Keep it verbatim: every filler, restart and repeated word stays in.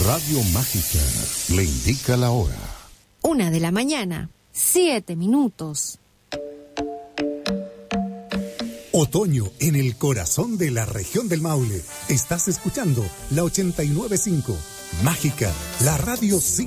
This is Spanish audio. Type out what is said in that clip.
Radio Mágica le indica la hora. Una de la mañana, siete minutos. Otoño en el corazón de la región del Maule. Estás escuchando la ochenta y nueve punto cinco. Mágica, la radio sin